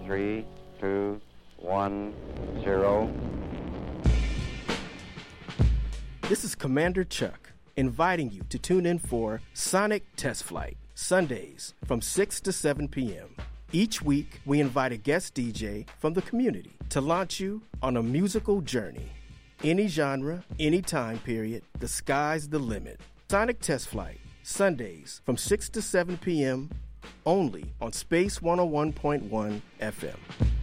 3, 2, 1, 0. This is Commander Chuck, inviting you to tune in for Sonic Test Flight, Sundays from 6 to 7 p.m. Each week, we invite a guest DJ from the community to launch you on a musical journey. Any genre, any time period, the sky's the limit. Sonic Test Flight, Sundays from 6 to 7 p.m., only on Space 101.1 FM.